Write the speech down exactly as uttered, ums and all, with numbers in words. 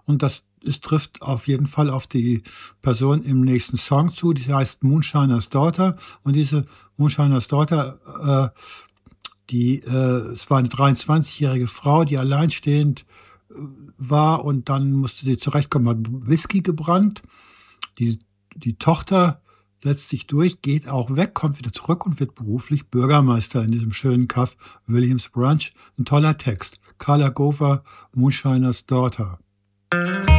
und das es trifft auf jeden Fall auf die Person im nächsten Song zu, die heißt Moonshiner's Daughter, und diese Moonshiner's Daughter, äh, die, äh, es war eine dreiundzwanzigjährige Frau, die alleinstehend äh, war, und dann musste sie zurechtkommen, hat Whisky gebrannt. Die, die Tochter setzt sich durch, geht auch weg, kommt wieder zurück und wird beruflich Bürgermeister in diesem schönen Kaff Williams Branch. Ein toller Text. Carla Gover, Moonshiner's Daughter.